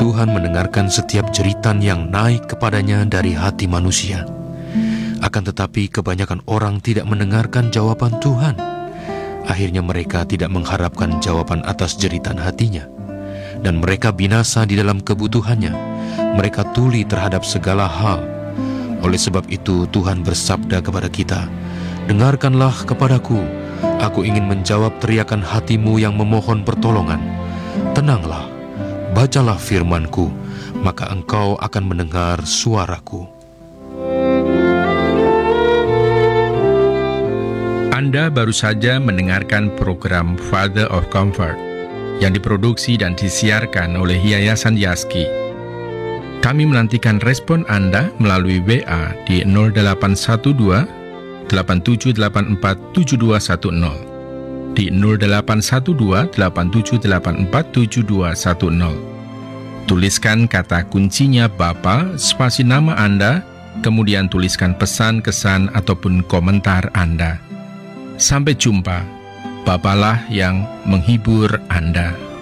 Tuhan mendengarkan setiap jeritan yang naik kepadanya dari hati manusia. Akan tetapi kebanyakan orang tidak mendengarkan jawaban Tuhan. Akhirnya mereka tidak mengharapkan jawaban atas jeritan hatinya, dan mereka binasa di dalam kebutuhannya. Mereka tuli terhadap segala hal. Oleh sebab itu Tuhan bersabda kepada kita, "Dengarkanlah kepadaku, aku ingin menjawab teriakan hatimu yang memohon pertolongan. Tenanglah, bacalah firman-Ku, maka engkau akan mendengar suaraku." Anda baru saja mendengarkan program Father of Comfort yang diproduksi dan disiarkan oleh Yayasan Yaski. Kami menantikan respon Anda melalui WA di 0812 8784 7210, di 0812 8784 7210. Tuliskan kata kuncinya Bapa, spasi nama Anda, kemudian tuliskan pesan, kesan, ataupun komentar Anda. Sampai jumpa. Bapalah yang menghibur Anda.